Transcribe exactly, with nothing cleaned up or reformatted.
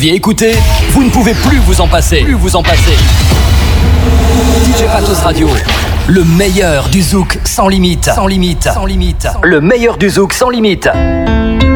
Écoutez, vous ne pouvez plus vous en passer. Plus vous en passer. D J Patos Radio, le meilleur du zouk sans limite. Sans limite. Sans limite. Le meilleur du zouk sans limite.